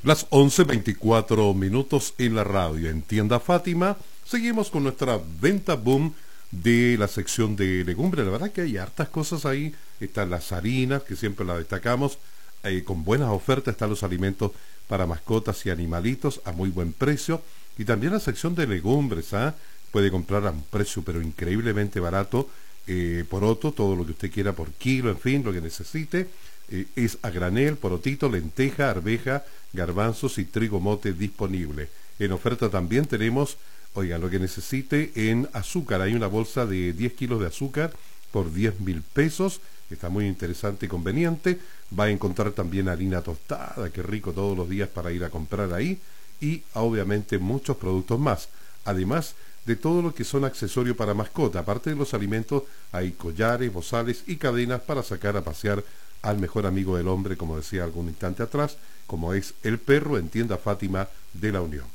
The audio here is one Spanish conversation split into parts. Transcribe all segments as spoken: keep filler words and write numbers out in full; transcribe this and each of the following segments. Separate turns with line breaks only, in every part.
Las once veinticuatro minutos en la radio. En Tienda Fátima seguimos con nuestra venta boom de la sección de legumbres. La verdad que hay hartas cosas ahí. Están las harinas, que siempre las destacamos, eh, con buenas ofertas. Están los alimentos para mascotas y animalitos a muy buen precio. Y también la sección de legumbres, ¿ah? Puede comprar a un precio pero increíblemente barato, eh, poroto, todo lo que usted quiera por kilo, en fin, lo que necesite. Eh, es a granel, porotito, lenteja, arveja, garbanzos y trigo mote disponible. En oferta también tenemos, oiga, lo que necesite en azúcar. Hay una bolsa de diez kilos de azúcar por diez mil pesos. Está muy interesante y conveniente. Va a encontrar también harina tostada, qué rico, todos los días para ir a comprar ahí. Y obviamente muchos productos más. Además de todo lo que son accesorios para mascota. Aparte de los alimentos, hay collares, bozales y cadenas para sacar a pasear al mejor amigo del hombre, como decía algún instante atrás, como es el perro, en Tienda Fátima de La Unión.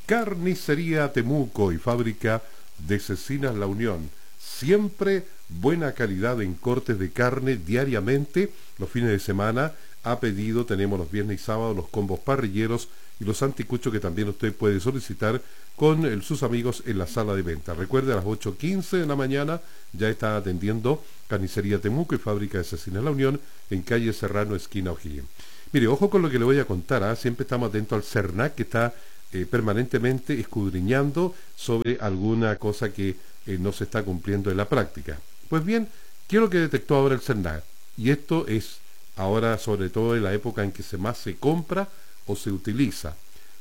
Carnicería Temuco y fábrica de cecinas La Unión. Siempre buena calidad en cortes de carne diariamente. Los fines de semana, a pedido, tenemos los viernes y sábados los combos parrilleros y los anticuchos que también usted puede solicitar con el, sus amigos en la sala de venta. Recuerde, a las ocho quince de la mañana ya está atendiendo Carnicería Temuco y fábrica de cecinas La Unión en calle Serrano, esquina O'Higgins. Mire, ojo con lo que le voy a contar, ¿eh? Siempre estamos atentos al CERNAC, que está eh, permanentemente escudriñando sobre alguna cosa que eh, no se está cumpliendo en la práctica. Pues bien, ¿qué es lo que detectó ahora el CERNAC? Y esto es ahora, sobre todo en la época en que se más se compra o se utiliza.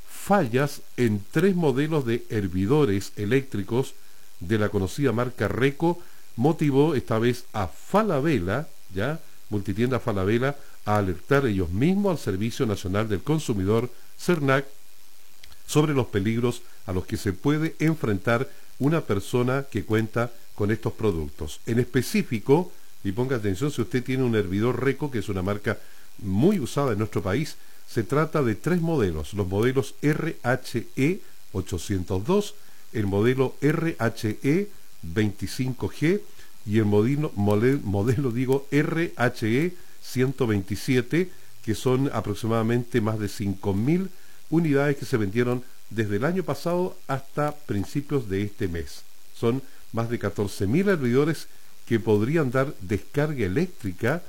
Fallas en tres modelos de hervidores eléctricos de la conocida marca Reco motivó esta vez a Falabella, ya, Multitienda Falabella, a alertar ellos mismos al Servicio Nacional del Consumidor, CERNAC, sobre los peligros a los que se puede enfrentar una persona que cuenta con estos productos. En específico, y ponga atención si usted tiene un hervidor Reco, que es una marca muy usada en nuestro país, se trata de tres modelos, los modelos R H E ochocientos dos, el modelo R H E veinticinco G y el modelo, modelo, modelo digo, R H E ciento veintisiete, que son aproximadamente más de cinco mil unidades que se vendieron desde el año pasado hasta principios de este mes. Son más de catorce mil hervidores que podrían dar descarga eléctrica,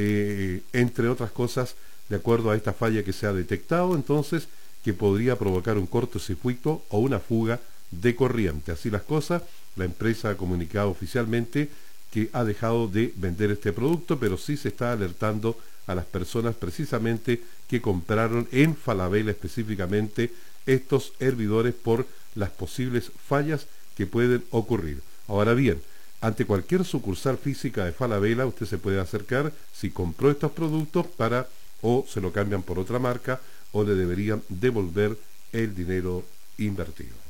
eh, entre otras cosas, de acuerdo a esta falla que se ha detectado, entonces, que podría provocar un cortocircuito o una fuga de corriente. Así las cosas, la empresa ha comunicado oficialmente que ha dejado de vender este producto, pero sí se está alertando a las personas precisamente que compraron en Falabella específicamente estos hervidores por las posibles fallas que pueden ocurrir. Ahora bien, ante cualquier sucursal física de Falabella, usted se puede acercar si compró estos productos para o se lo cambian por otra marca o le deberían devolver el dinero invertido.